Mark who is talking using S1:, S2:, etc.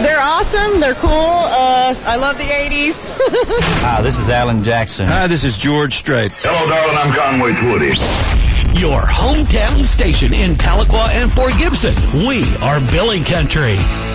S1: They're awesome. They're cool. I love the 80s.
S2: Hi, this is Alan Jackson.
S3: Hi, this is George Strait.
S4: Hello, darling. I'm Conway Twitty.
S5: Your hometown station in Tahlequah and Fort Gibson. We are Billy Country.